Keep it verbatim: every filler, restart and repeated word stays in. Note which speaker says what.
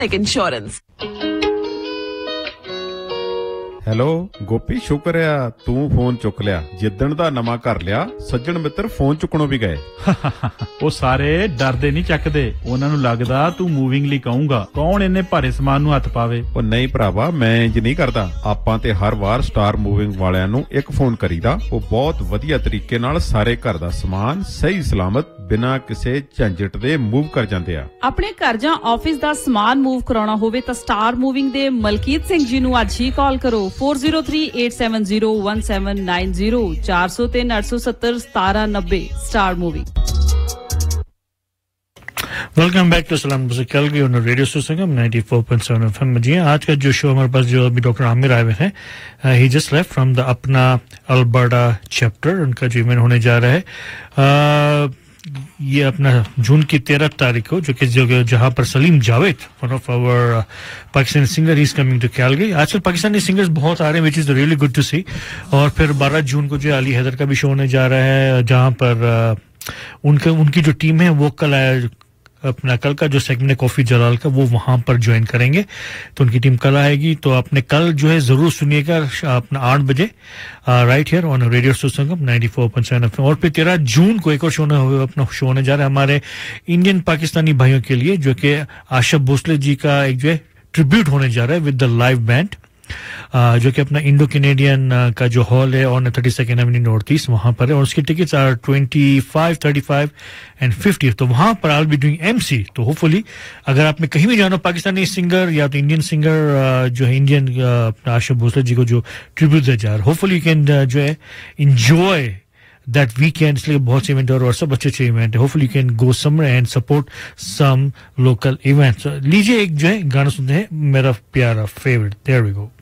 Speaker 1: Insurance.
Speaker 2: Hello Gopi, ਸ਼ੁਕਰ ਆ ਤੂੰ ਫੋਨ ਚੁੱਕ ਲਿਆ। ਜਿੱਦਣ ਦਾ ਨਵਾਂ ਘਰ ਲਿਆ ਸੱਜਣ ਮਿੱਤਰ ਫੋਨ ਚੁੱਕਣੋਂ ਵੀ ਗਏ।
Speaker 3: ਉਹ ਸਾਰੇ ਡਰਦੇ ਨਹੀਂ ਚੱਕਦੇ, ਉਹਨਾਂ ਨੂੰ ਲੱਗਦਾ ਤੂੰ ਮੂਵਿੰਗ ਲਈ ਕਹੂੰਗਾ। ਕੌਣ ਇੰਨੇ ਭਾਰੇ ਸਮਾਨ ਨੂੰ ਹੱਥ ਪਾਵੇ।
Speaker 2: ਉਹ ਨਹੀਂ ਭਰਾਵਾ, ਮੈਂ ਇੰਜ ਨਹੀਂ ਕਰਦਾ। ਆਪਾਂ ਤੇ ਹਰ ਵਾਰ ਸਟਾਰ ਮੂਵਿੰਗ ਵਾਲਿਆਂ ਨੂੰ ਇੱਕ ਫੋਨ ਕਰੀਦਾ। ਉਹ ਬਹੁਤ ਵਧੀਆ ਤਰੀਕੇ ਨਾਲ ਸਾਰੇ ਘਰ ਦਾ ਸਮਾਨ ਸਹੀ ਸਲਾਮਤ ਬਿਨਾਂ ਕਿਸੇ ਝੰਜਟ ਦੇ ਮੂਵ ਕਰ ਜਾਂਦੇ ਆ।
Speaker 4: ਆਪਣੇ ਘਰ ਜਾਂ ਆਫਿਸ ਦਾ ਸਮਾਨ ਮੂਵ ਕਰਾਉਣਾ ਹੋਵੇ ਤਾਂ ਸਟਾਰ ਮੂਵਿੰਗ ਦੇ ਮਲਕੀਤ ਸਿੰਘ ਜੀ ਨੂੰ ਅੱਜ ਹੀ ਕਾਲ ਕਰੋ four zero three eight seven zero one seven nine zero four zero three eight seven zero one seven nine zero Star Movie.
Speaker 5: Welcome back to सलाम कल की on radio Sangam ninety-four point seven F M। जी आज का जो show हमारे पास जो अभी doctor Aamir आए हुए हैं, ही जस्ट लेफ्ट फ्रॉम द अपना अल्बर्टा चैप्टर। उनका जो इवेंट होने जा रहा है uh, ये अपना जून की तेरह तारीख को, जो कि जहां पर Salim Javed one of our Pakistani singer he is coming to Calgary. आजकल पाकिस्तानी सिंगर्स बहुत आ रहे हैं, which is really good to सी। और फिर बारह जून को जो अली हैदर का भी शो होने जा रहा है, जहां पर उनके उनकी जो टीम है वो कल अपना कल का जो सेगमेंट है कॉफी जलाल का, वो वहां पर ज्वाइन करेंगे। तो उनकी टीम कल आएगी, तो आपने कल जो है जरूर सुनिएगा अपना आठ बजे right here on radio Sangam ninety-four point seven F M. और फिर तेरह जून को एक और शो अपना शो होने जा रहा है हमारे इंडियन पाकिस्तानी भाइयों के लिए, जो कि आशा भोसले जी का एक जो है ट्रिब्यूट होने जा रहा है with the live band, Uh, जो कि अपना इंडो कैनेडियन uh, का जो हॉल है on thirty second Avenue north east, वहां पर है। और उसकी tickets are twenty-five, thirty-five and fifty। तो वहां पर I will be doing MC. तो होपफुली अगर आप में कहीं भी जानो पाकिस्तानी सिंगर या तो इंडियन सिंगर uh, जो है इंडियन uh, आशा भोसले जी को जो ट्रिब्यूट दिया जा रहा है, होपफुली यू कैन जो है इंजॉय दैट वीकेंड। इसलिए बहुत से इवेंट और सब अच्छे अच्छे इवेंट है। Hopefully you can go somewhere and support some local events. लीजिए एक जो है गाना सुनते हैं, मेरा प्यारा फेवरेट, देयर वी गो।